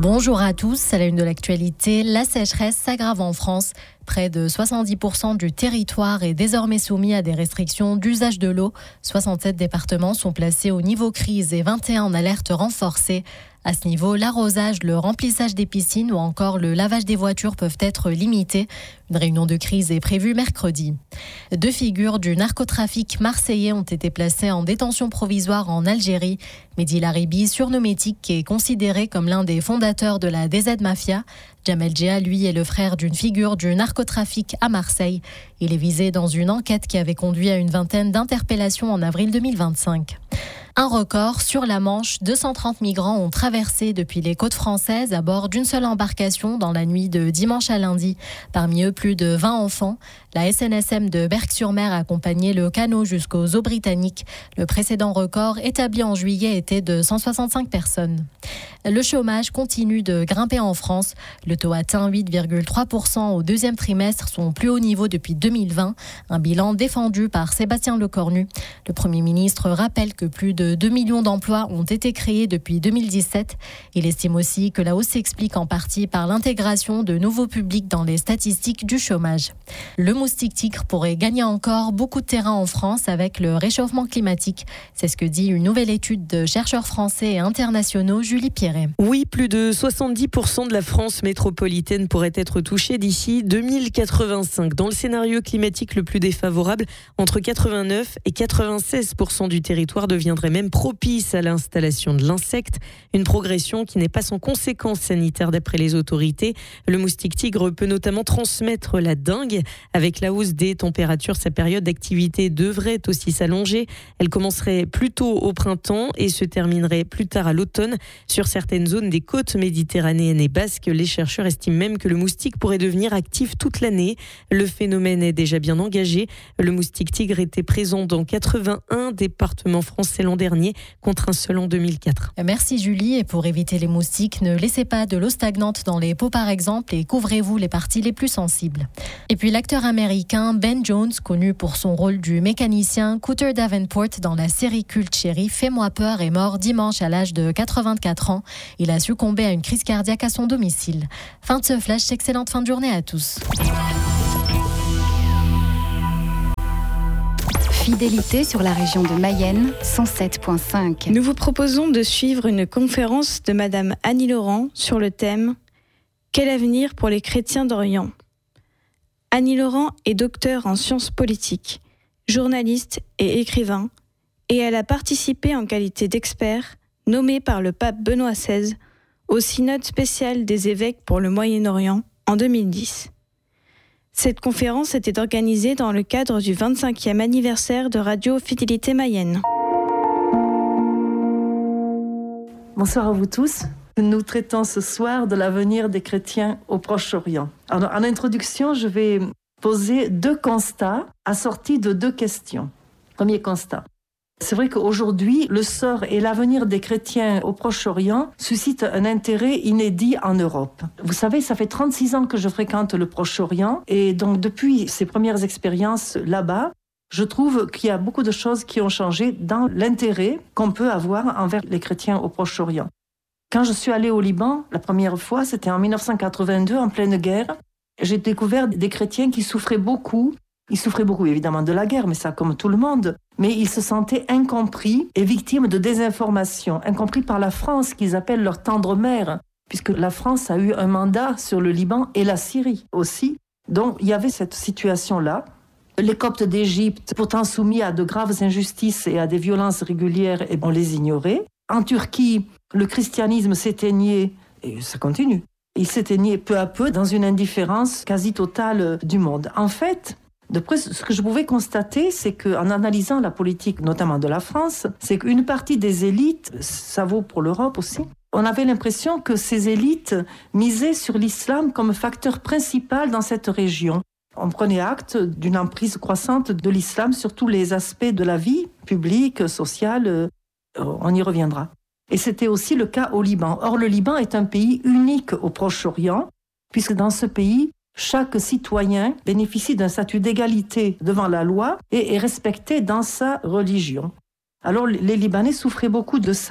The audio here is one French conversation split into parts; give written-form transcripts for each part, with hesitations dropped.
Bonjour à tous, à la une de l'actualité, la sécheresse s'aggrave en France. Près de 70% du territoire est désormais soumis à des restrictions d'usage de l'eau. 67 départements sont placés au niveau crise et 21 en alerte renforcée. À ce niveau, l'arrosage, le remplissage des piscines ou encore le lavage des voitures peuvent être limités. Une réunion de crise est prévue mercredi. 2 figures du narcotrafic marseillais ont été placées en détention provisoire en Algérie. Mehdi Laribi, surnommé Tic, est considéré comme l'un des fondateurs de la DZ Mafia. Jamel Djea, lui, est le frère d'une figure du narcotrafic à Marseille. Il est visé dans une enquête qui avait conduit à une vingtaine d'interpellations en avril 2025. Un record sur la Manche, 230 migrants ont traversé depuis les côtes françaises à bord d'une seule embarcation dans la nuit de dimanche à lundi. Parmi eux, plus de 20 enfants. La SNSM de Berck-sur-Mer a accompagné le canot jusqu'aux eaux britanniques. Le précédent record, établi en juillet, était de 165 personnes. Le chômage continue de grimper en France. Le taux atteint 8,3% au deuxième trimestre, son plus haut niveau depuis 2020. Un bilan défendu par Sébastien Lecornu. Le Premier ministre rappelle que plus de 2 millions d'emplois ont été créés depuis 2017. Il estime aussi que la hausse s'explique en partie par l'intégration de nouveaux publics dans les statistiques du chômage. Le moustique tigre pourrait gagner encore beaucoup de terrain en France avec le réchauffement climatique. C'est ce que dit une nouvelle étude de chercheurs français et internationaux, Julie Pierret. Oui, plus de 70% de la France métropolitaine pourrait être touchée d'ici 2085. Dans le scénario climatique le plus défavorable, entre 89 et 96% du territoire deviendrait même propice à l'installation de l'insecte. Une progression qui n'est pas sans conséquences sanitaires d'après les autorités. Le moustique tigre peut notamment transmettre la dengue. Avec la hausse des températures, sa période d'activité devrait aussi s'allonger. Elle commencerait plus tôt au printemps et se terminerait plus tard à l'automne. Sur certaines zones des côtes méditerranéennes et basques, les chercheurs estiment même que le moustique pourrait devenir actif toute l'année. Le phénomène est déjà bien engagé. Le moustique tigre était présent dans 81 départements français l'an dernier, contre un seul en 2004. Merci Julie. Et pour éviter les moustiques, ne laissez pas de l'eau stagnante dans les pots par exemple et couvrez-vous les parties les plus sensibles. Et puis l'acteur américain Ben Jones, connu pour son rôle du mécanicien Cooter Davenport dans la série culte Chérie, Fais-moi peur, est mort dimanche à l'âge de 84 ans. Il a succombé à une crise cardiaque à son domicile. Fin de ce flash, excellente fin de journée à tous. Fidélité sur la région de Mayenne, 107.5. Nous vous proposons de suivre une conférence de Madame Annie Laurent sur le thème « Quel avenir pour les chrétiens d'Orient ?» Annie Laurent est docteure en sciences politiques, journaliste et écrivain, et elle a participé en qualité d'expert, nommé par le pape Benoît XVI, au synode spécial des évêques pour le Moyen-Orient en 2010. Cette conférence était organisée dans le cadre du 25e anniversaire de Radio Fidélité Mayenne. Bonsoir à vous tous. Nous traitons ce soir de l'avenir des chrétiens au Proche-Orient. Alors, en introduction, je vais poser 2 constats assortis de 2 questions. Premier constat. C'est vrai qu'aujourd'hui, le sort et l'avenir des chrétiens au Proche-Orient suscitent un intérêt inédit en Europe. Vous savez, ça fait 36 ans que je fréquente le Proche-Orient et donc depuis ces premières expériences là-bas, je trouve qu'il y a beaucoup de choses qui ont changé dans l'intérêt qu'on peut avoir envers les chrétiens au Proche-Orient. Quand je suis allée au Liban, la première fois, c'était en 1982, en pleine guerre, j'ai découvert des chrétiens qui souffraient beaucoup. Ils souffraient beaucoup évidemment de la guerre, mais ça comme tout le monde. Mais ils se sentaient incompris et victimes de désinformation, incompris par la France qu'ils appellent leur tendre mère, puisque la France a eu un mandat sur le Liban et la Syrie aussi. Donc il y avait cette situation-là. Les Coptes d'Égypte, pourtant soumis à de graves injustices et à des violences régulières, et on les ignorait. En Turquie, le christianisme s'éteignait, et ça continue. Il s'éteignait peu à peu dans une indifférence quasi totale du monde. En fait, d'après ce que je pouvais constater, c'est qu'en analysant la politique, notamment de la France, c'est qu'une partie des élites, ça vaut pour l'Europe aussi, on avait l'impression que ces élites misaient sur l'islam comme facteur principal dans cette région. On prenait acte d'une emprise croissante de l'islam sur tous les aspects de la vie publique, sociale, on y reviendra. Et c'était aussi le cas au Liban. Or, le Liban est un pays unique au Proche-Orient, puisque dans ce pays, chaque citoyen bénéficie d'un statut d'égalité devant la loi et est respecté dans sa religion. Alors, les Libanais souffraient beaucoup de ça.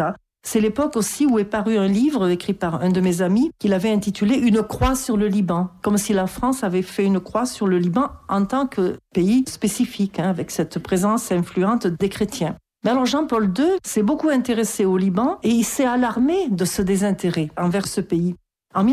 C'est l'époque aussi où est paru un livre écrit par un de mes amis qu'il avait intitulé « Une croix sur le Liban », comme si la France avait fait une croix sur le Liban en tant que pays spécifique, avec cette présence influente des chrétiens. Mais alors Jean-Paul II s'est beaucoup intéressé au Liban et il s'est alarmé de ce désintérêt envers ce pays. En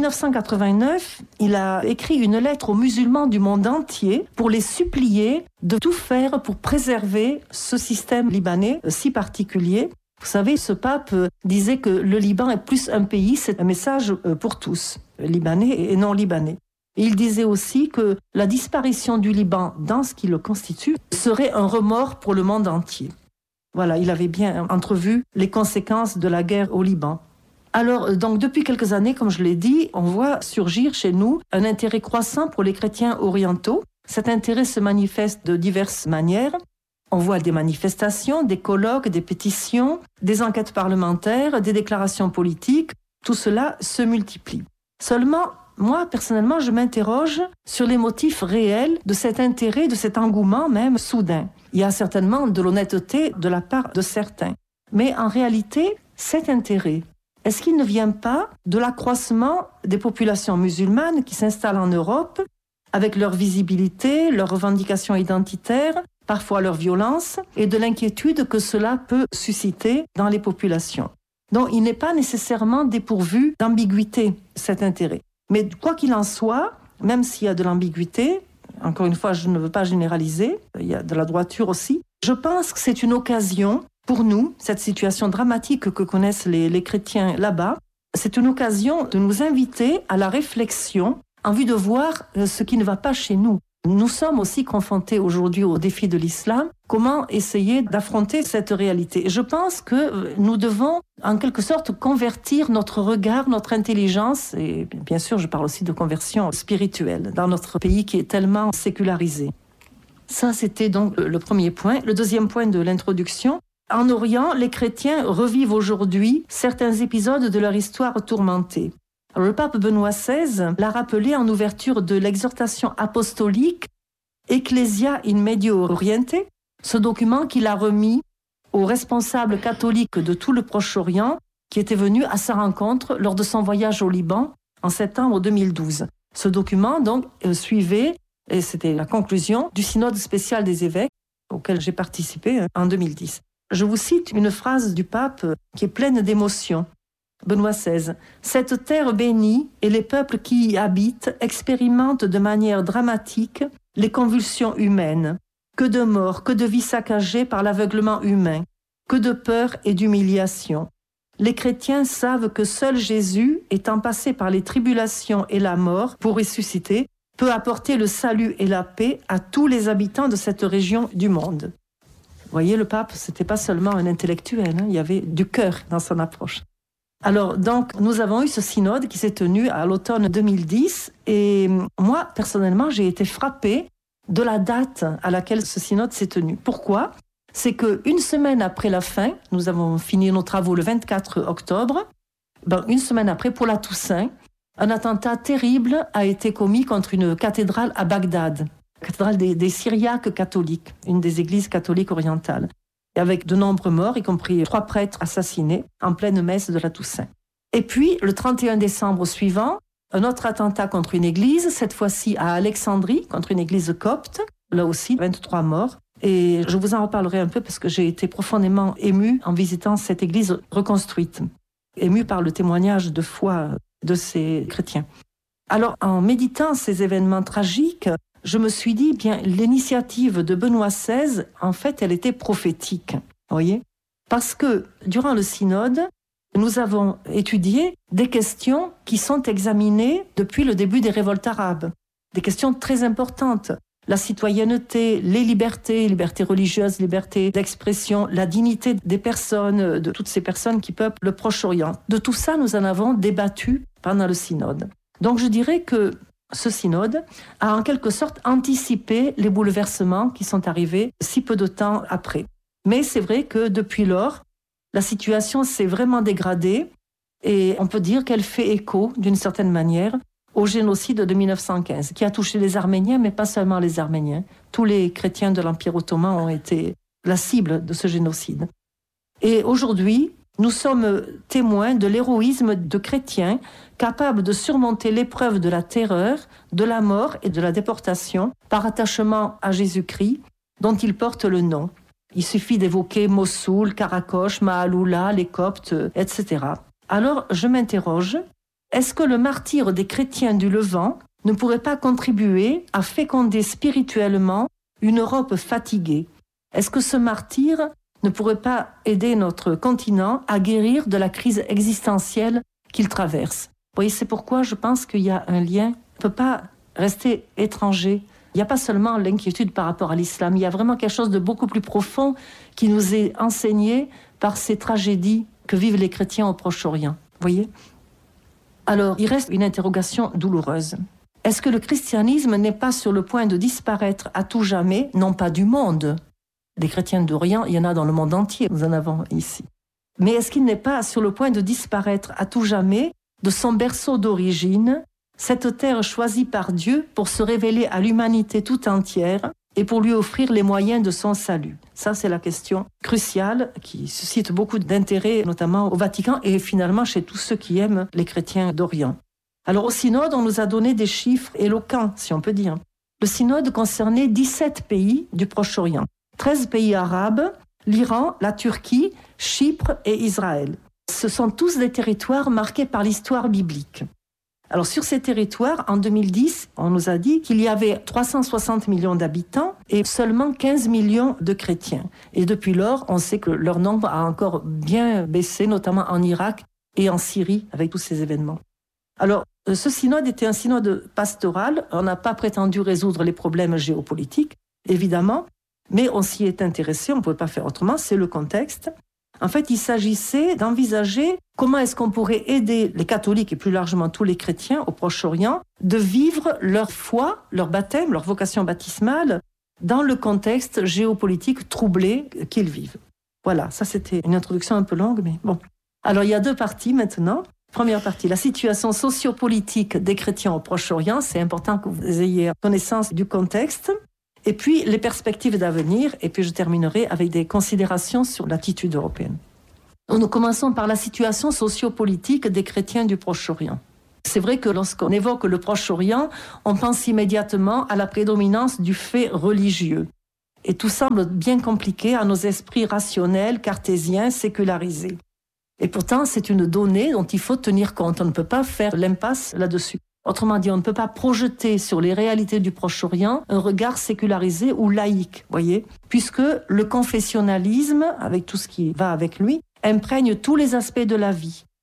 1989, il a écrit une lettre aux musulmans du monde entier pour les supplier de tout faire pour préserver ce système libanais si particulier. Vous savez, ce pape disait que le Liban est plus un pays, c'est un message pour tous, libanais et non libanais. Et il disait aussi que la disparition du Liban dans ce qui le constitue serait un remords pour le monde entier. Voilà, il avait bien entrevu les conséquences de la guerre au Liban. Alors, donc, depuis quelques années, comme je l'ai dit, on voit surgir chez nous un intérêt croissant pour les chrétiens orientaux. Cet intérêt se manifeste de diverses manières. On voit des manifestations, des colloques, des pétitions, des enquêtes parlementaires, des déclarations politiques. Tout cela se multiplie. Seulement, moi, personnellement, je m'interroge sur les motifs réels de cet intérêt, de cet engouement même soudain. Il y a certainement de l'honnêteté de la part de certains. Mais en réalité, cet intérêt, est-ce qu'il ne vient pas de l'accroissement des populations musulmanes qui s'installent en Europe avec leur visibilité, leurs revendications identitaires, parfois leur violence, et de l'inquiétude que cela peut susciter dans les populations. Donc, il n'est pas nécessairement dépourvu d'ambiguïté, cet intérêt. Mais quoi qu'il en soit, même s'il y a de l'ambiguïté, encore une fois, je ne veux pas généraliser, il y a de la droiture aussi, je pense que c'est une occasion pour nous, cette situation dramatique que connaissent les chrétiens là-bas, c'est une occasion de nous inviter à la réflexion en vue de voir ce qui ne va pas chez nous. Nous sommes aussi confrontés aujourd'hui au défi de l'islam. Comment essayer d'affronter cette réalité ? Je pense que nous devons, en quelque sorte, convertir notre regard, notre intelligence, et bien sûr, je parle aussi de conversion spirituelle, dans notre pays qui est tellement sécularisé. Ça, c'était donc le premier point. Le deuxième point de l'introduction. En Orient, les chrétiens revivent aujourd'hui certains épisodes de leur histoire tourmentée. Alors, le pape Benoît XVI l'a rappelé en ouverture de l'exhortation apostolique Ecclesia in Medio Oriente, ce document qu'il a remis aux responsables catholiques de tout le Proche-Orient qui étaient venus à sa rencontre lors de son voyage au Liban en septembre 2012. Ce document, donc, suivait, et c'était la conclusion, du synode spécial des évêques auquel j'ai participé en 2010. Je vous cite une phrase du pape qui est pleine d'émotion. Benoît XVI, « Cette terre bénie et les peuples qui y habitent expérimentent de manière dramatique les convulsions humaines. Que de morts, que de vies saccagées par l'aveuglement humain, que de peur et d'humiliation. Les chrétiens savent que seul Jésus, étant passé par les tribulations et la mort pour ressusciter, peut apporter le salut et la paix à tous les habitants de cette région du monde. » Vous voyez, le pape, c'était pas seulement un intellectuel, il y avait du cœur dans son approche. Alors, donc, nous avons eu ce synode qui s'est tenu à l'automne 2010 et moi, personnellement, j'ai été frappée de la date à laquelle ce synode s'est tenu. Pourquoi ? C'est qu'une semaine après la fin, nous avons fini nos travaux le 24 octobre, une semaine après, pour la Toussaint, un attentat terrible a été commis contre une cathédrale à Bagdad, cathédrale des Syriaques catholiques, une des églises catholiques orientales, avec de nombreux morts, y compris 3 prêtres assassinés en pleine messe de la Toussaint. Et puis, le 31 décembre suivant, un autre attentat contre une église, cette fois-ci à Alexandrie, contre une église copte, là aussi 23 morts. Et je vous en reparlerai un peu parce que j'ai été profondément émue en visitant cette église reconstruite, émue par le témoignage de foi de ces chrétiens. Alors, en méditant ces événements tragiques, je me suis dit, l'initiative de Benoît XVI, en fait, elle était prophétique, voyez ? Parce que, durant le synode, nous avons étudié des questions qui sont examinées depuis le début des révoltes arabes. Des questions très importantes. La citoyenneté, les libertés religieuses, liberté d'expression, la dignité des personnes, de toutes ces personnes qui peuplent le Proche-Orient. De tout ça, nous en avons débattu pendant le synode. Donc, je dirais que ce synode a en quelque sorte anticipé les bouleversements qui sont arrivés si peu de temps après. Mais c'est vrai que depuis lors, la situation s'est vraiment dégradée et on peut dire qu'elle fait écho, d'une certaine manière, au génocide de 1915, qui a touché les Arméniens, mais pas seulement les Arméniens. Tous les chrétiens de l'Empire ottoman ont été la cible de ce génocide. Et aujourd'hui, nous sommes témoins de l'héroïsme de chrétiens capables de surmonter l'épreuve de la terreur, de la mort et de la déportation par attachement à Jésus-Christ, dont ils portent le nom. Il suffit d'évoquer Mossoul, Karakoche, Maaloula, les Coptes, etc. Alors, je m'interroge, est-ce que le martyre des chrétiens du Levant ne pourrait pas contribuer à féconder spirituellement une Europe fatiguée? Est-ce que ce martyre ne pourrait pas aider notre continent à guérir de la crise existentielle qu'il traverse? Vous voyez, c'est pourquoi je pense qu'il y a un lien. On ne peut pas rester étranger. Il n'y a pas seulement l'inquiétude par rapport à l'islam, il y a vraiment quelque chose de beaucoup plus profond qui nous est enseigné par ces tragédies que vivent les chrétiens au Proche-Orient. Vous voyez ? Alors, il reste une interrogation douloureuse. Est-ce que le christianisme n'est pas sur le point de disparaître à tout jamais, non pas du monde? Les chrétiens d'Orient, il y en a dans le monde entier, nous en avons ici. Mais est-ce qu'il n'est pas sur le point de disparaître à tout jamais de son berceau d'origine, cette terre choisie par Dieu pour se révéler à l'humanité tout entière et pour lui offrir les moyens de son salut? Ça, c'est la question cruciale qui suscite beaucoup d'intérêt, notamment au Vatican et finalement chez tous ceux qui aiment les chrétiens d'Orient. Alors au synode, on nous a donné des chiffres éloquents, si on peut dire. Le synode concernait 17 pays du Proche-Orient, 13 pays arabes, l'Iran, la Turquie, Chypre et Israël. Ce sont tous des territoires marqués par l'histoire biblique. Alors sur ces territoires, en 2010, on nous a dit qu'il y avait 360 millions d'habitants et seulement 15 millions de chrétiens. Et depuis lors, on sait que leur nombre a encore bien baissé, notamment en Irak et en Syrie, avec tous ces événements. Alors, ce synode était un synode pastoral. On n'a pas prétendu résoudre les problèmes géopolitiques, évidemment, mais on s'y est intéressé, on ne pouvait pas faire autrement, c'est le contexte. En fait, il s'agissait d'envisager comment est-ce qu'on pourrait aider les catholiques et plus largement tous les chrétiens au Proche-Orient de vivre leur foi, leur baptême, leur vocation baptismale dans le contexte géopolitique troublé qu'ils vivent. Voilà, ça c'était une introduction un peu longue, mais bon. Alors il y a deux parties maintenant. Première partie, la situation sociopolitique des chrétiens au Proche-Orient. C'est important que vous ayez connaissance du contexte. Et puis, les perspectives d'avenir. Et puis, je terminerai avec des considérations sur l'attitude européenne. Nous commençons par la situation sociopolitique des chrétiens du Proche-Orient. C'est vrai que lorsqu'on évoque le Proche-Orient, on pense immédiatement à la prédominance du fait religieux. Et tout semble bien compliqué à nos esprits rationnels, cartésiens, sécularisés. Et pourtant, c'est une donnée dont il faut tenir compte. On ne peut pas faire l'impasse là-dessus. Autrement dit, on ne peut pas projeter sur les réalités du Proche-Orient un regard sécularisé ou laïque, voyez, puisque le confessionnalisme, avec tout ce qui va avec lui, imprègne tous les aspects de la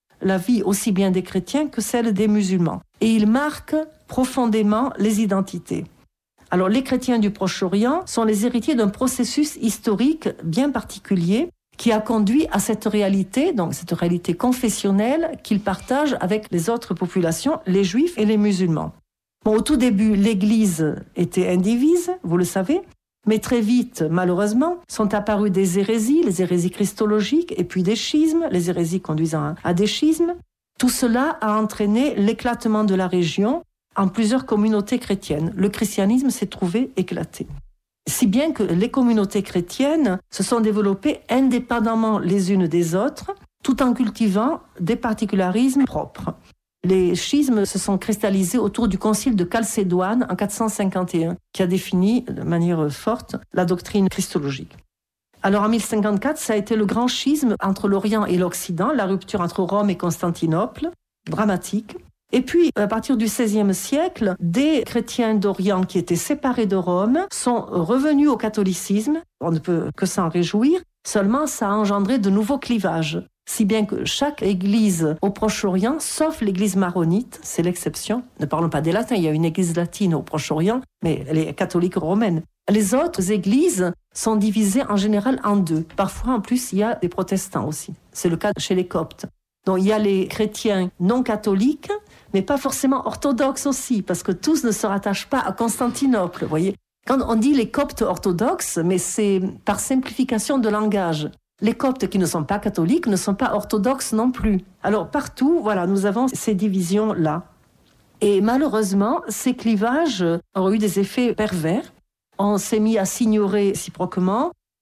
vie aussi bien des chrétiens que celle des musulmans. Et il marque profondément les identités. Alors, les chrétiens du Proche-Orient sont les héritiers d'un processus historique bien particulier qui a conduit à cette réalité, donc cette réalité confessionnelle qu'ils partagent avec les autres populations, les juifs et les musulmans. Bon, au tout début, l'Église était indivise, vous le savez, mais très vite, malheureusement, sont apparues des hérésies, les hérésies christologiques, et puis des schismes, les hérésies conduisant à des schismes. Tout cela a entraîné l'éclatement de la région en plusieurs communautés chrétiennes. Le christianisme s'est trouvé éclaté. Si bien que les communautés chrétiennes se sont développées indépendamment les unes des autres, tout en cultivant des particularismes propres. Les schismes se sont cristallisés autour du concile de Chalcédoine en 451, qui a défini de manière forte la doctrine christologique. Alors en 1054, ça a été le grand schisme entre l'Orient et l'Occident, la rupture entre Rome et Constantinople, dramatique. Et puis, à partir du XVIe siècle, des chrétiens d'Orient qui étaient séparés de Rome sont revenus au catholicisme. On ne peut que s'en réjouir. Seulement, ça a engendré de nouveaux clivages. Si bien que chaque église au Proche-Orient, sauf l'église maronite, c'est l'exception. Ne parlons pas des latins, il y a une église latine au Proche-Orient, mais elle est catholique romaine. Les autres églises sont divisées en général en deux. Parfois, en plus, il y a des protestants aussi. C'est le cas chez les Coptes. Donc, il y a les chrétiens non catholiques, mais pas forcément orthodoxes aussi, parce que tous ne se rattachent pas à Constantinople, vous voyez. Quand on dit les Coptes orthodoxes, mais c'est par simplification de langage. Les Coptes qui ne sont pas catholiques ne sont pas orthodoxes non plus. Alors partout, voilà, nous avons ces divisions-là. Et malheureusement, ces clivages ont eu des effets pervers. On s'est mis à s'ignorer réciproquement,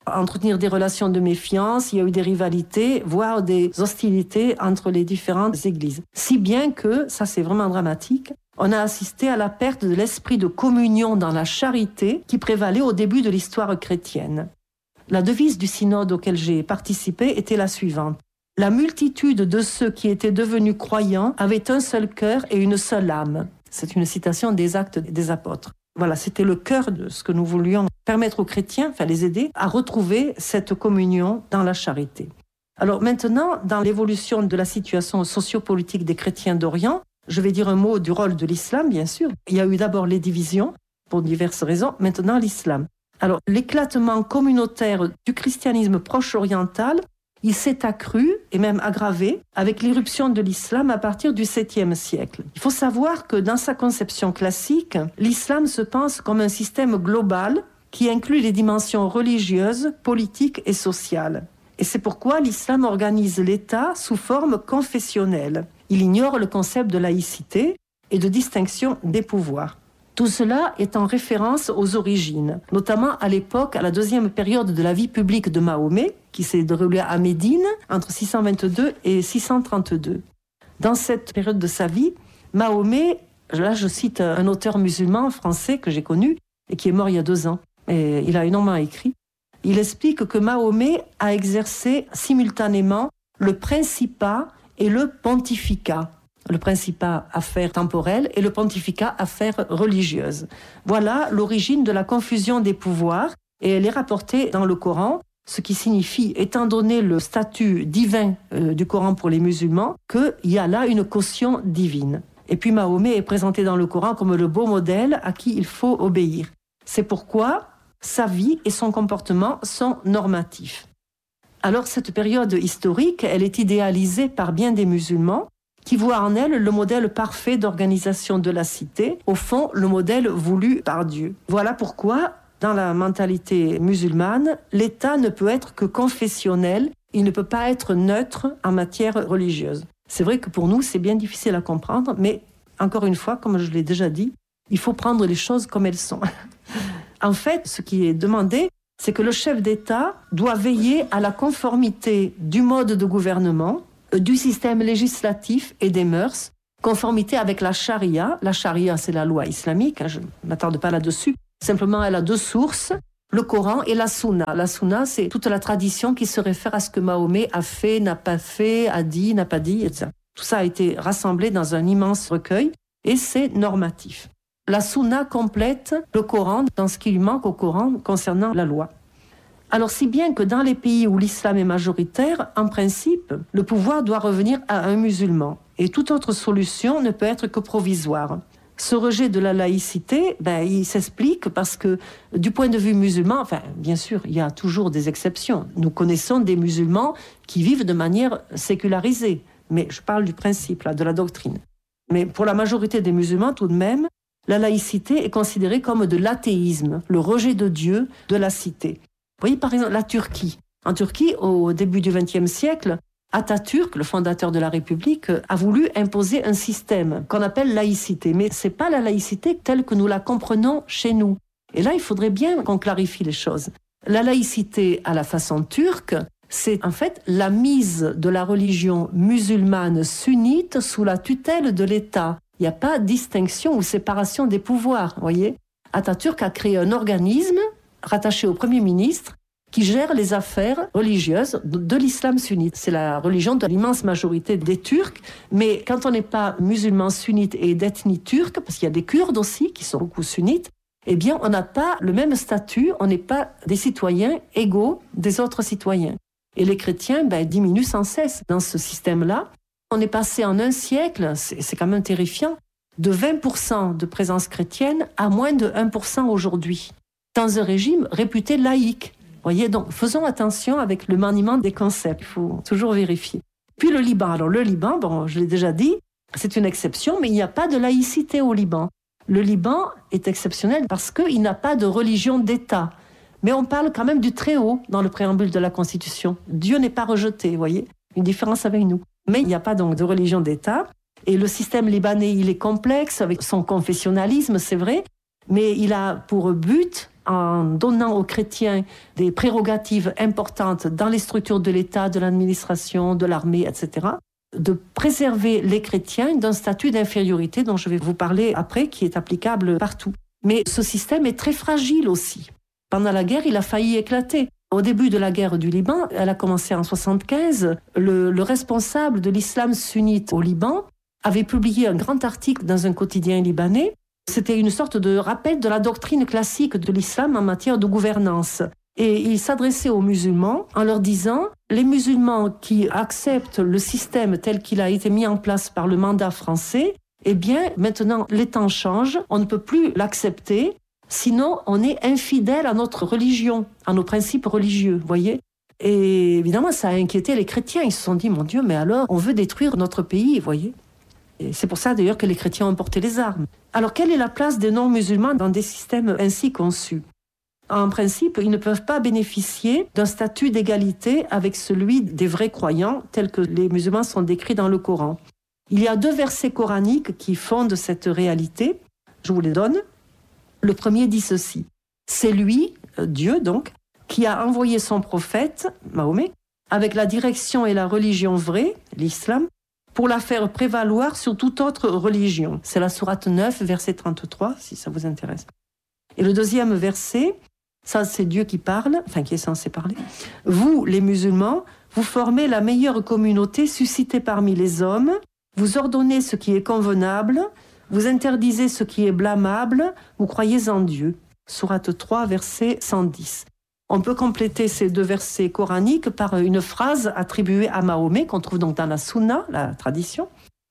entretenir des relations de méfiance, il y a eu des rivalités, voire des hostilités entre les différentes églises. Si bien que, ça c'est vraiment dramatique, on a assisté à la perte de l'esprit de communion dans la charité qui prévalait au début de l'histoire chrétienne. La devise du synode auquel j'ai participé était la suivante. La multitude de ceux qui étaient devenus croyants avait un seul cœur et une seule âme. C'est une citation des Actes des Apôtres. Voilà, c'était le cœur de ce que nous voulions permettre aux chrétiens, les aider à retrouver cette communion dans la charité. Alors maintenant, dans l'évolution de la situation sociopolitique des chrétiens d'Orient, je vais dire un mot du rôle de l'islam, bien sûr. Il y a eu d'abord les divisions, pour diverses raisons, maintenant l'islam. Alors, l'éclatement communautaire du christianisme proche-oriental, il s'est accru et même aggravé avec l'irruption de l'islam à partir du 7e siècle. Il faut savoir que dans sa conception classique, l'islam se pense comme un système global qui inclut les dimensions religieuses, politiques et sociales. Et c'est pourquoi l'islam organise l'État sous forme confessionnelle. Il ignore le concept de laïcité et de distinction des pouvoirs. Tout cela est en référence aux origines, notamment à l'époque, à la deuxième période de la vie publique de Mahomet, qui s'est déroulée à Médine entre 622 et 632. Dans cette période de sa vie, Mahomet, là je cite un auteur musulman français que j'ai connu et qui est mort il y a 2 ans, et il a énormément écrit, il explique que Mahomet a exercé simultanément le principat et le pontificat. Le principat, affaire temporelle, et le pontificat, affaire religieuse. Voilà l'origine de la confusion des pouvoirs, et elle est rapportée dans le Coran, ce qui signifie, étant donné le statut divin du Coran pour les musulmans, qu'il y a là une caution divine. Et puis Mahomet est présenté dans le Coran comme le beau modèle à qui il faut obéir. C'est pourquoi sa vie et son comportement sont normatifs. Alors cette période historique, elle est idéalisée par bien des musulmans, qui voit en elle le modèle parfait d'organisation de la cité, au fond, le modèle voulu par Dieu. Voilà pourquoi, dans la mentalité musulmane, l'État ne peut être que confessionnel, il ne peut pas être neutre en matière religieuse. C'est vrai que pour nous, c'est bien difficile à comprendre, mais encore une fois, comme je l'ai déjà dit, il faut prendre les choses comme elles sont. En fait, ce qui est demandé, c'est que le chef d'État doit veiller à la conformité du mode de gouvernement, du système législatif et des mœurs, conformité avec la charia. La charia, c'est la loi islamique, je ne m'attarde pas là-dessus. Simplement, elle a 2 sources, le Coran et la Sunna. La Sunna, c'est toute la tradition qui se réfère à ce que Mahomet a fait, n'a pas fait, a dit, n'a pas dit, etc. Tout ça a été rassemblé dans un immense recueil et c'est normatif. La Sunna complète le Coran dans ce qui lui manque au Coran concernant la loi. Alors si bien que dans les pays où l'islam est majoritaire, en principe, le pouvoir doit revenir à un musulman. Et toute autre solution ne peut être que provisoire. Ce rejet de la laïcité, il s'explique parce que du point de vue musulman, bien sûr, il y a toujours des exceptions. Nous connaissons des musulmans qui vivent de manière sécularisée. Mais je parle du principe, là, de la doctrine. Mais pour la majorité des musulmans, tout de même, la laïcité est considérée comme de l'athéisme, le rejet de Dieu, de la cité. Vous voyez par exemple la Turquie. En Turquie, au début du XXe siècle, Atatürk, le fondateur de la République, a voulu imposer un système qu'on appelle laïcité. Mais ce n'est pas la laïcité telle que nous la comprenons chez nous. Et là, il faudrait bien qu'on clarifie les choses. La laïcité à la façon turque, c'est en fait la mise de la religion musulmane sunnite sous la tutelle de l'État. Il n'y a pas distinction ou séparation des pouvoirs, vous voyez. Atatürk a créé un organisme rattaché au Premier ministre qui gère les affaires religieuses de l'islam sunnite. C'est la religion de l'immense majorité des Turcs, mais quand on n'est pas musulman sunnite et d'ethnie turque, parce qu'il y a des Kurdes aussi qui sont beaucoup sunnites, eh bien on n'a pas le même statut, on n'est pas des citoyens égaux des autres citoyens. Et les chrétiens diminuent sans cesse dans ce système-là. On est passé en un siècle, c'est quand même terrifiant, de 20% de présence chrétienne à moins de 1% aujourd'hui, dans un régime réputé laïque. Voyez, donc faisons attention avec le maniement des concepts, il faut toujours vérifier. Puis le Liban. Alors le Liban, je l'ai déjà dit, c'est une exception, mais il n'y a pas de laïcité au Liban. Le Liban est exceptionnel parce qu'il n'a pas de religion d'État. Mais on parle quand même du Très-Haut dans le préambule de la Constitution. Dieu n'est pas rejeté, vous voyez, une différence avec nous. Mais il n'y a pas donc de religion d'État. Et le système libanais, il est complexe avec son confessionnalisme, c'est vrai, mais il a pour but en donnant aux chrétiens des prérogatives importantes dans les structures de l'État, de l'administration, de l'armée, etc., de préserver les chrétiens d'un statut d'infériorité dont je vais vous parler après, qui est applicable partout. Mais ce système est très fragile aussi. Pendant la guerre, il a failli éclater. Au début de la guerre du Liban, elle a commencé en 1975, le responsable de l'islam sunnite au Liban avait publié un grand article dans un quotidien libanais. C'était une sorte de rappel de la doctrine classique de l'islam en matière de gouvernance. Et il s'adressait aux musulmans en leur disant « Les musulmans qui acceptent le système tel qu'il a été mis en place par le mandat français, eh bien, maintenant, les temps changent, on ne peut plus l'accepter, sinon on est infidèle à notre religion, à nos principes religieux, voyez ?» Et évidemment, ça a inquiété les chrétiens. Ils se sont dit « Mon Dieu, mais alors, on veut détruire notre pays, voyez ?» Et c'est pour ça d'ailleurs que les chrétiens ont porté les armes. Alors, quelle est la place des non-musulmans dans des systèmes ainsi conçus ? En principe, ils ne peuvent pas bénéficier d'un statut d'égalité avec celui des vrais croyants, tels que les musulmans sont décrits dans le Coran. Il y a 2 versets coraniques qui fondent cette réalité. Je vous les donne. Le premier dit ceci. C'est lui, Dieu donc, qui a envoyé son prophète, Mahomet, avec la direction et la religion vraie, l'islam, pour la faire prévaloir sur toute autre religion. C'est la sourate 9, verset 33, si ça vous intéresse. Et le deuxième verset, ça c'est Dieu qui parle, enfin qui est censé parler. Vous, les musulmans, vous formez la meilleure communauté suscitée parmi les hommes, vous ordonnez ce qui est convenable, vous interdisez ce qui est blâmable, vous croyez en Dieu. Sourate 3, verset 110. On peut compléter ces 2 versets coraniques par une phrase attribuée à Mahomet, qu'on trouve donc dans la Sunna, la tradition.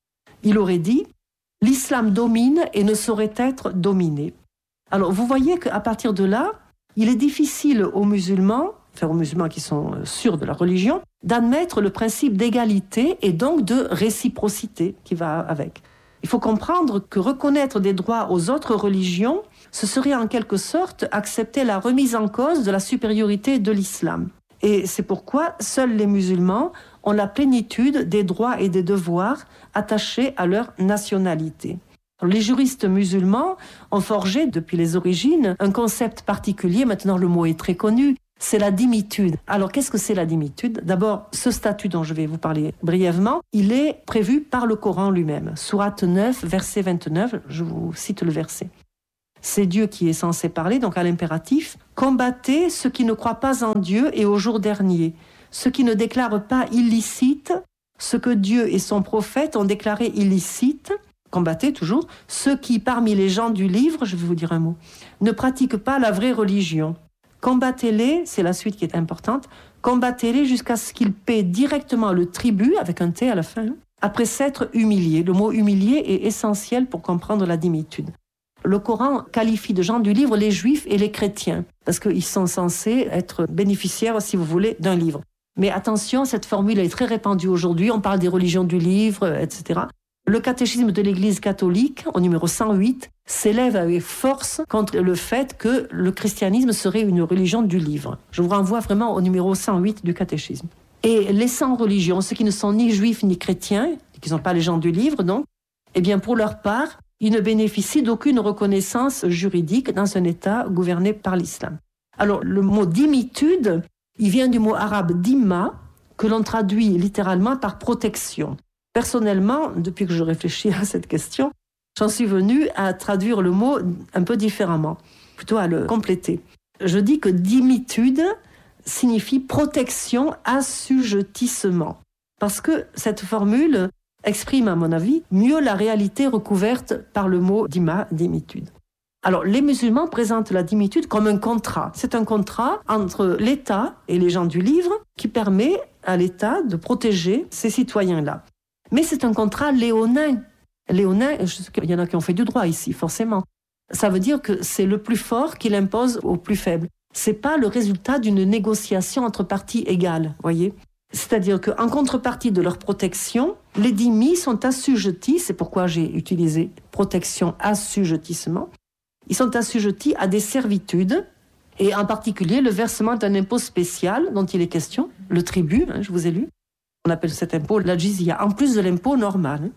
Il aurait dit « L'islam domine et ne saurait être dominé ». Alors, vous voyez qu'à partir de là, il est difficile aux musulmans qui sont sûrs de leur religion, d'admettre le principe d'égalité et donc de réciprocité qui va avec. Il faut comprendre que reconnaître des droits aux autres religions, ce serait en quelque sorte accepter la remise en cause de la supériorité de l'islam. Et c'est pourquoi seuls les musulmans ont la plénitude des droits et des devoirs attachés à leur nationalité. Les juristes musulmans ont forgé, depuis les origines, un concept particulier. Maintenant, le mot est très connu. C'est la dhimitude. Alors, qu'est-ce que c'est la dhimitude ? D'abord, ce statut dont je vais vous parler brièvement, il est prévu par le Coran lui-même. Sourate 9, verset 29, je vous cite le verset. C'est Dieu qui est censé parler, donc à l'impératif. « Combattez ceux qui ne croient pas en Dieu et au jour dernier, ceux qui ne déclarent pas illicite ce que Dieu et son prophète ont déclaré illicite. » Combattez toujours ceux qui, parmi les gens du livre, je vais vous dire un mot, ne pratiquent pas la vraie religion. Combattez-les, c'est la suite qui est importante, combattez-les jusqu'à ce qu'ils paient directement le tribut, avec un T à la fin, après s'être humiliés. Le mot humilié est essentiel pour comprendre la dhimitude. Le Coran qualifie de gens du livre les juifs et les chrétiens, parce qu'ils sont censés être bénéficiaires, si vous voulez, d'un livre. Mais attention, cette formule est très répandue aujourd'hui, on parle des religions du livre, etc. Le catéchisme de l'Église catholique, au numéro 108, s'élève avec force contre le fait que le christianisme serait une religion du livre. Je vous renvoie vraiment au numéro 108 du catéchisme. Et les sans religions, ceux qui ne sont ni juifs ni chrétiens, qui ne sont pas les gens du livre donc, eh bien pour leur part, ils ne bénéficient d'aucune reconnaissance juridique dans un État gouverné par l'islam. Alors le mot dhimitude, il vient du mot arabe dhimma, que l'on traduit littéralement par protection. Personnellement, depuis que je réfléchis à cette question, j'en suis venue à traduire le mot un peu différemment, plutôt à le compléter. Je dis que dhimitude signifie protection, assujettissement. Parce que cette formule exprime, à mon avis, mieux la réalité recouverte par le mot dhimma, dhimitude. Alors, les musulmans présentent la dhimitude comme un contrat. C'est un contrat entre l'État et les gens du livre qui permet à l'État de protéger ces citoyens-là. Mais c'est un contrat léonin. Léonin, je sais qu'il y en a qui ont fait du droit ici, forcément. Ça veut dire que c'est le plus fort qui l'impose au plus faible. C'est pas le résultat d'une négociation entre parties égales, voyez. C'est-à-dire qu'en contrepartie de leur protection, les dhimmis sont assujettis, c'est pourquoi j'ai utilisé protection, assujettissement, ils sont assujettis à des servitudes, et en particulier le versement d'un impôt spécial dont il est question, le tribut, je vous ai lu. On appelle cet impôt la jizya, en plus de l'impôt normal.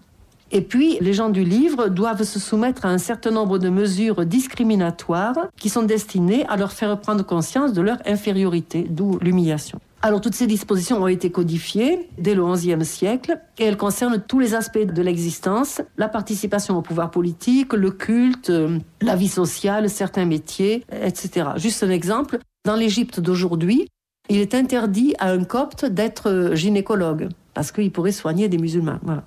Et puis, les gens du livre doivent se soumettre à un certain nombre de mesures discriminatoires qui sont destinées à leur faire prendre conscience de leur infériorité, d'où l'humiliation. Alors, toutes ces dispositions ont été codifiées dès le XIe siècle et elles concernent tous les aspects de l'existence, la participation au pouvoir politique, le culte, la vie sociale, certains métiers, etc. Juste un exemple, dans l'Égypte d'aujourd'hui, il est interdit à un copte d'être gynécologue parce qu'il pourrait soigner des musulmans. Voilà.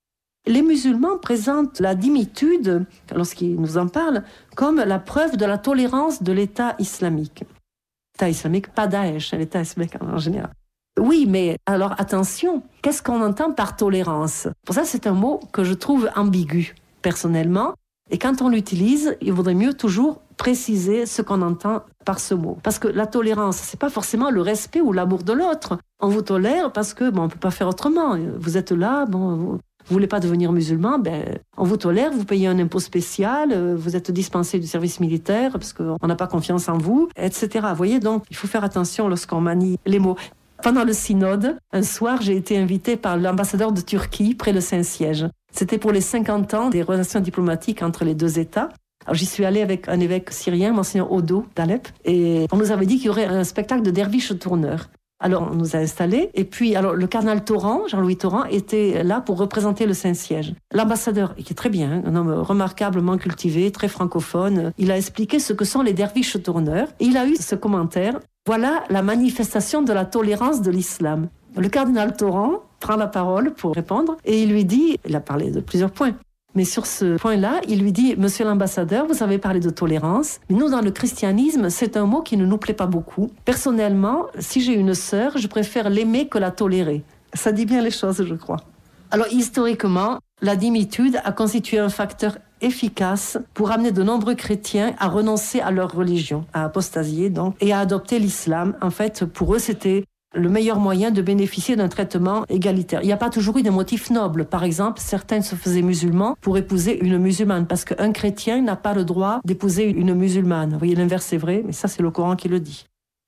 Les musulmans présentent la dhimitude, lorsqu'ils nous en parlent, comme la preuve de la tolérance de l'État islamique. L'État islamique, pas Daesh, l'État islamique en général. Oui, mais alors attention, qu'est-ce qu'on entend par tolérance ? Pour ça, c'est un mot que je trouve ambigu, personnellement. Et quand on l'utilise, il vaudrait mieux toujours préciser ce qu'on entend par ce mot. Parce que la tolérance, c'est pas forcément le respect ou l'amour de l'autre. On vous tolère parce que, on peut pas faire autrement. Vous êtes là, vous voulez pas devenir musulman, on vous tolère, vous payez un impôt spécial, vous êtes dispensé du service militaire parce qu'on n'a pas confiance en vous, etc. Vous voyez, donc il faut faire attention lorsqu'on manie les mots. Pendant le synode, un soir, j'ai été invitée par l'ambassadeur de Turquie près le Saint-Siège. C'était pour les 50 ans des relations diplomatiques entre les deux États. Alors, j'y suis allée avec un évêque syrien, Monseigneur Odo d'Alep, et on nous avait dit qu'il y aurait un spectacle de derviches tourneurs. Alors, on nous a installés. Et puis, le cardinal Torrent, Jean-Louis Torrent, était là pour représenter le Saint-Siège. L'ambassadeur, qui est très bien, un homme remarquablement cultivé, très francophone, il a expliqué ce que sont les derviches tourneurs. Et il a eu ce commentaire. Voilà la manifestation de la tolérance de l'islam. Le cardinal Torrent prend la parole pour répondre et il lui dit, il a parlé de plusieurs points, mais sur ce point-là, il lui dit « Monsieur l'ambassadeur, vous avez parlé de tolérance, mais nous, dans le christianisme, c'est un mot qui ne nous plaît pas beaucoup. Personnellement, si j'ai une sœur, je préfère l'aimer que la tolérer. » Ça dit bien les choses, je crois. Alors, historiquement, la dhimitude a constitué un facteur efficace pour amener de nombreux chrétiens à renoncer à leur religion, à apostasier donc, et à adopter l'islam. En fait, pour eux, c'était le meilleur moyen de bénéficier d'un traitement égalitaire. Il n'y a pas toujours eu des motifs nobles. Par exemple, certains se faisaient musulmans pour épouser une musulmane, parce qu'un chrétien n'a pas le droit d'épouser une musulmane. Vous voyez, l'inverse est vrai, mais ça, c'est le Coran qui le dit.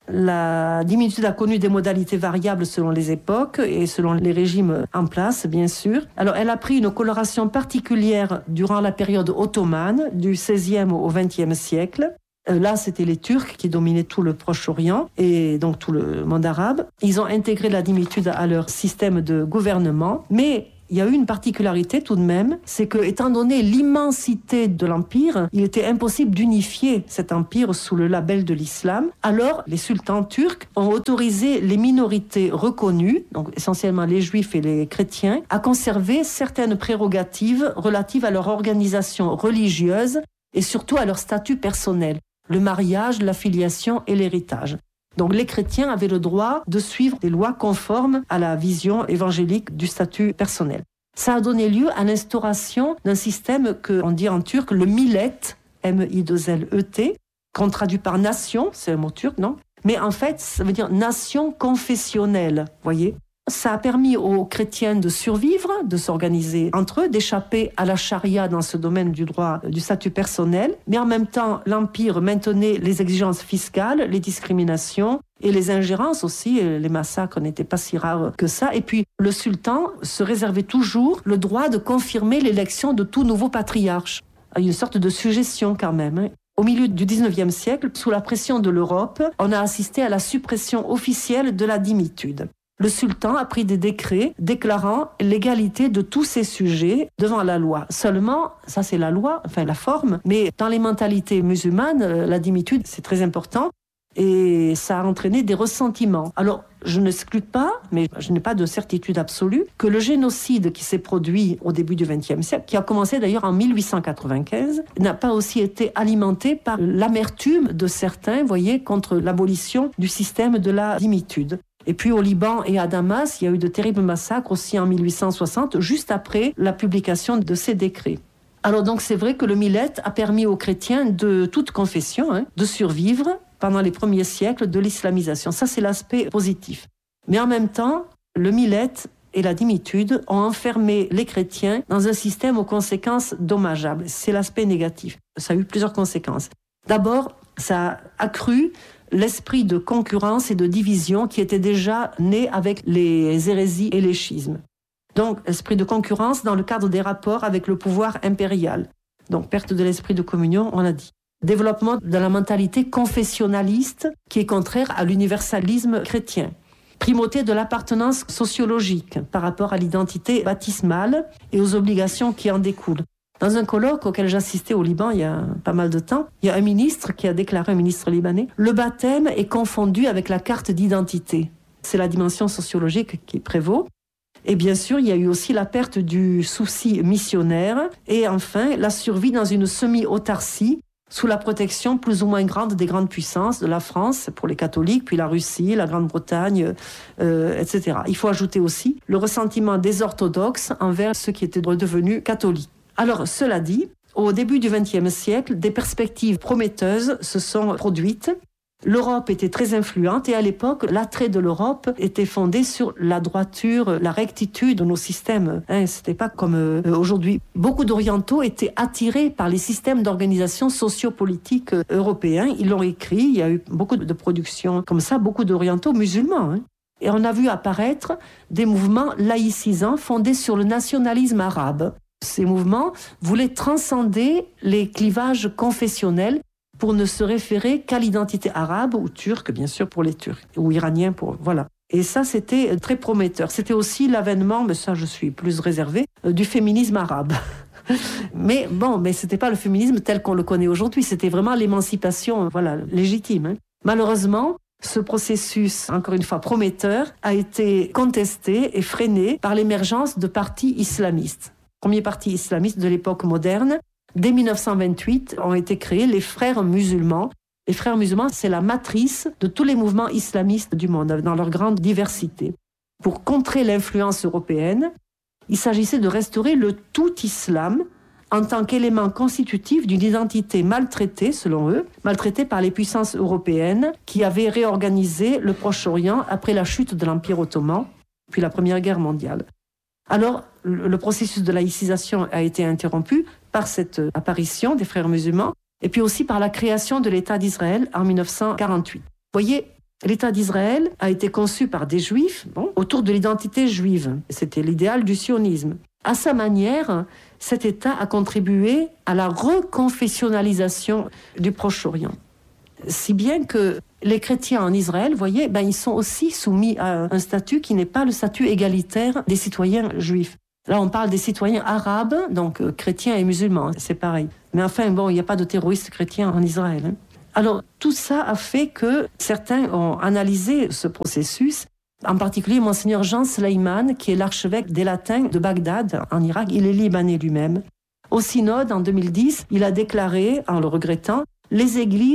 La dhimitude a connu des modalités variables selon les époques et selon les régimes en place, bien sûr. Alors, elle a pris une coloration particulière durant la période ottomane, du XVIe au XXe siècle. Là, c'était les Turcs qui dominaient tout le Proche-Orient et donc tout le monde arabe. Ils ont intégré la dhimitude à leur système de gouvernement, mais il y a eu une particularité tout de même, c'est que, étant donné l'immensité de l'empire, il était impossible d'unifier cet empire sous le label de l'islam. Alors, les sultans turcs ont autorisé les minorités reconnues, donc essentiellement les juifs et les chrétiens, à conserver certaines prérogatives relatives à leur organisation religieuse et surtout à leur statut personnel. Le mariage, la filiation et l'héritage. Donc les chrétiens avaient le droit de suivre des lois conformes à la vision évangélique du statut personnel. Ça a donné lieu à l'instauration d'un système qu'on dit en turc le millet, M-I-2-L-E-T, qu'on traduit par nation, c'est un mot turc, non ? Mais en fait, ça veut dire nation confessionnelle, voyez ? Ça a permis aux chrétiens de survivre, de s'organiser entre eux, d'échapper à la charia dans ce domaine du droit du statut personnel. Mais en même temps, l'Empire maintenait les exigences fiscales, les discriminations et les ingérences aussi. Les massacres n'étaient pas si rares que ça. Et puis, le sultan se réservait toujours le droit de confirmer l'élection de tout nouveau patriarche. Une sorte de suggestion quand même. Au milieu du XIXe siècle, sous la pression de l'Europe, on a assisté à la suppression officielle de la dhimitude. Le sultan a pris des décrets déclarant l'égalité de tous ses sujets devant la loi. Seulement, ça c'est la loi, enfin la forme, mais dans les mentalités musulmanes, la dhimitude c'est très important et ça a entraîné des ressentiments. Alors, je n'exclus pas, mais je n'ai pas de certitude absolue, que le génocide qui s'est produit au début du XXe siècle, qui a commencé d'ailleurs en 1895, n'a pas aussi été alimenté par l'amertume de certains, vous voyez, contre l'abolition du système de la dhimitude. Et puis au Liban et à Damas, il y a eu de terribles massacres aussi en 1860, juste après la publication de ces décrets. Alors donc c'est vrai que le millet a permis aux chrétiens de toute confession de survivre pendant les premiers siècles de l'islamisation. Ça c'est l'aspect positif. Mais en même temps, le millet et la dhimitude ont enfermé les chrétiens dans un système aux conséquences dommageables. C'est l'aspect négatif. Ça a eu plusieurs conséquences. D'abord, ça a accru l'esprit de concurrence et de division qui était déjà né avec les hérésies et les schismes. Donc, esprit de concurrence dans le cadre des rapports avec le pouvoir impérial. Donc, perte de l'esprit de communion, on l'a dit. Développement de la mentalité confessionnaliste qui est contraire à l'universalisme chrétien. Primauté de l'appartenance sociologique par rapport à l'identité baptismale et aux obligations qui en découlent. Dans un colloque auquel j'assistais au Liban il y a pas mal de temps, il y a un ministre qui a déclaré, un ministre libanais, « Le baptême est confondu avec la carte d'identité ». C'est la dimension sociologique qui prévaut. Et bien sûr, il y a eu aussi la perte du souci missionnaire et enfin la survie dans une semi-autarcie sous la protection plus ou moins grande des grandes puissances, de la France pour les catholiques, puis la Russie, la Grande-Bretagne, etc. Il faut ajouter aussi le ressentiment des orthodoxes envers ceux qui étaient devenus catholiques. Alors, cela dit, au début du XXe siècle, des perspectives prometteuses se sont produites. L'Europe était très influente et à l'époque, l'attrait de l'Europe était fondé sur la droiture, la rectitude de nos systèmes. C'était pas comme aujourd'hui. Beaucoup d'orientaux étaient attirés par les systèmes d'organisation sociopolitique européens. Ils l'ont écrit, il y a eu beaucoup de productions comme ça, beaucoup d'orientaux musulmans. Et on a vu apparaître des mouvements laïcisants fondés sur le nationalisme arabe. Ces mouvements voulaient transcender les clivages confessionnels pour ne se référer qu'à l'identité arabe ou turque, bien sûr, pour les Turcs, ou iraniens, voilà. Et ça, c'était très prometteur. C'était aussi l'avènement, mais ça, je suis plus réservée, du féminisme arabe. Mais c'était pas le féminisme tel qu'on le connaît aujourd'hui, c'était vraiment l'émancipation, légitime. Malheureusement, ce processus, encore une fois prometteur, a été contesté et freiné par l'émergence de partis islamistes. Premier parti islamiste de l'époque moderne. Dès 1928, ont été créés les frères musulmans. Les frères musulmans, c'est la matrice de tous les mouvements islamistes du monde, dans leur grande diversité. Pour contrer l'influence européenne, il s'agissait de restaurer le tout islam en tant qu'élément constitutif d'une identité maltraitée, selon eux, maltraitée par les puissances européennes qui avaient réorganisé le Proche-Orient après la chute de l'Empire ottoman, puis la Première Guerre mondiale. Alors, le processus de laïcisation a été interrompu par cette apparition des frères musulmans et puis aussi par la création de l'État d'Israël en 1948. Vous voyez, l'État d'Israël a été conçu par des juifs autour de l'identité juive. C'était l'idéal du sionisme. À sa manière, cet État a contribué à la reconfessionnalisation du Proche-Orient. Si bien que les chrétiens en Israël, vous voyez, ils sont aussi soumis à un statut qui n'est pas le statut égalitaire des citoyens juifs. Là, on parle des citoyens arabes, donc chrétiens et musulmans, c'est pareil. Mais enfin, il n'y a pas de terroristes chrétiens en Israël. Alors, tout ça a fait que certains ont analysé ce processus, en particulier Monseigneur Jean Sleiman, qui est l'archevêque des Latins de Bagdad, en Irak. Il est libanais lui-même. Au synode, en 2010, il a déclaré, en le regrettant, « Les églises